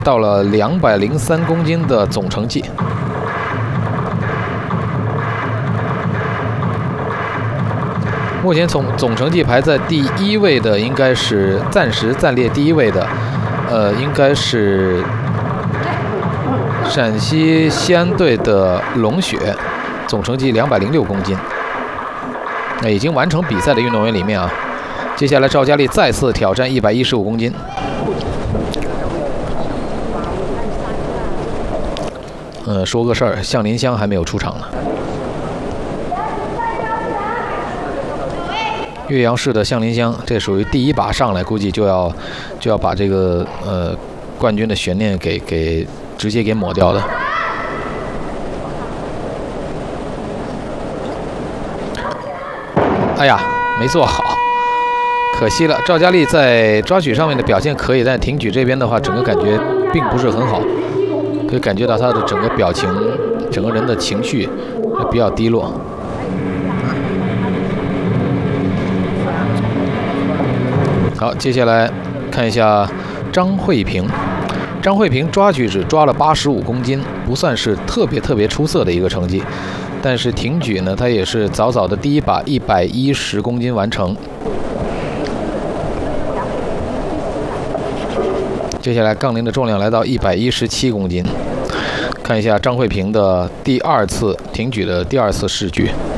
到了203公斤的总成绩。目前总成绩排在第1位的应该是暂列第1位的，应该是陕西西安队的龙雪，总成绩206公斤。那已经完成比赛的运动员里面啊，接下来赵佳丽再次挑战115公斤。说个事儿，向林香还没有出场呢。岳阳市的向林香，这属于第1把上来，估计就要把这个冠军的悬念给直接给抹掉的。哎呀，没做好，可惜了。赵佳丽在抓举上面的表现可以，但挺举这边的话，整个感觉并不是很好，可以感觉到她的整个表情、整个人的情绪比较低落。好，接下来看一下张慧萍。张慧萍抓举只抓了85公斤，不算是特别出色的一个成绩。但是挺举呢，她也是早早的第1把110公斤完成。接下来杠铃的重量来到117公斤。看一下张慧萍的第2次挺举的第2次试举。